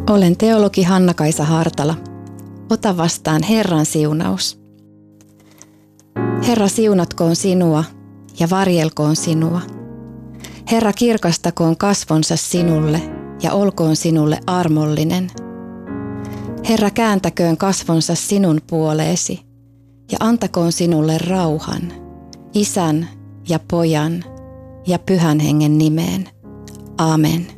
Olen teologi Hanna-Kaisa Hartala. Ota vastaan Herran siunaus. Herra siunatkoon sinua ja varjelkoon sinua. Herra kirkastakoon kasvonsa sinulle ja olkoon sinulle armollinen. Herra kääntäköön kasvonsa sinun puoleesi ja antakoon sinulle rauhan, Isän ja Pojan ja Pyhän Hengen nimeen. Amen.